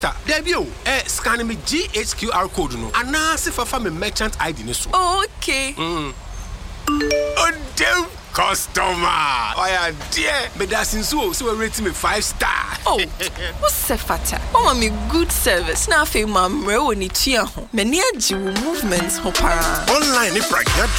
Debut, scan me GHQR code no. Ana se fafa me merchant ID ni so. Okay. Oh, damn customer. Oh yeah, dear. Me da sinso so we rate me 5 star. Oh, what's Sefata? Oh, me good service. Na fe mamre woni tua ho. Me ni agi movements ho para. Online ni pragya